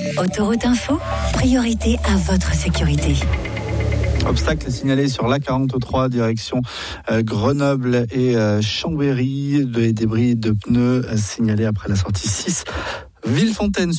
Autoroute Info, priorité à votre sécurité. Obstacle signalé sur l'A43 direction Grenoble et Chambéry. Des débris de pneus signalés après la sortie 6 Villefontaine.